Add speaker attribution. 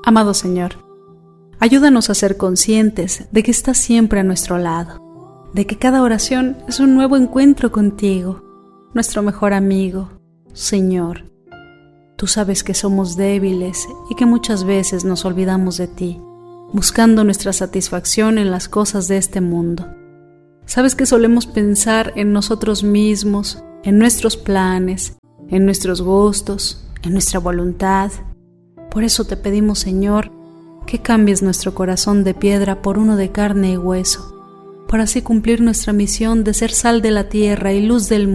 Speaker 1: Amado Señor, ayúdanos a ser conscientes de que estás siempre a nuestro lado, de que cada oración es un nuevo encuentro contigo, nuestro mejor amigo. Señor, tú sabes que somos débiles y que muchas veces nos olvidamos de ti, buscando nuestra satisfacción en las cosas de este mundo. Sabes que solemos pensar en nosotros mismos, en nuestros planes, en nuestros gustos, en nuestra voluntad. Por eso te pedimos, Señor, que cambies nuestro corazón de piedra por uno de carne y hueso, para así cumplir nuestra misión de ser sal de la tierra y luz del mundo.